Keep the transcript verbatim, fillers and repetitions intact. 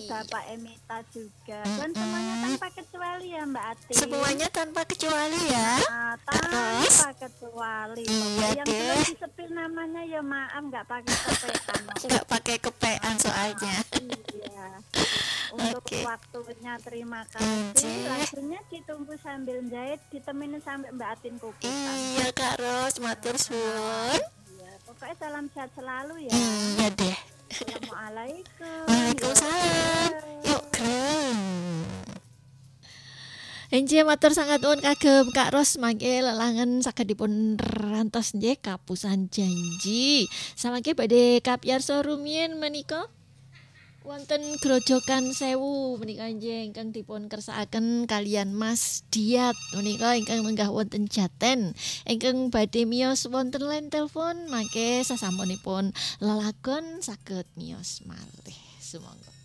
Bapak Emita juga. Dan semuanya tanpa kecuali ya Mbak Ati. Semuanya tanpa kecuali ya. Nah, tanpa kecuali. Iya Yang deh. belum disepil namanya ya maaf nggak pakai kepean. Nggak pakai kepean soalnya. Iya. Untuk Oke. waktunya terima kasih. Iya. Lagunya ditunggu sambil jahit, ditemenin sampai Mbak Atin kukusan. Iya Kak Ros, matur suwun. Iya, pokoknya salam sehat selalu ya. Iya deh. Assalamualaikum. Waalaikumsalam. Yuk keren. Enje matur sangat nuwun kagem Kak Ros mangke lelangen saged dipun rantos nggih kapusan janji. Samangke badhe kapyarsa rumiyin menika wonten grojogan sewu menika nggih ingkang dipun kersakaken kalian Mas Diat menika ingkang lenggah wonten Jaten ingkang badhe miyos wonten line telepon mangke sasampunipun lelagon saged miyos malih sumangga.